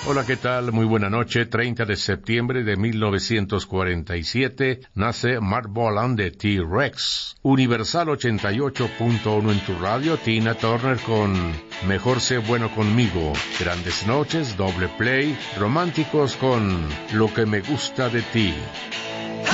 Hola, ¿qué tal? Muy buena noche. 30 de septiembre de 1947 nace Mark Bolan de T-Rex. Universal 88.1 en tu radio. Tina Turner con Mejor sé bueno conmigo. Grandes noches, doble play. Románticos con Lo que me gusta de ti.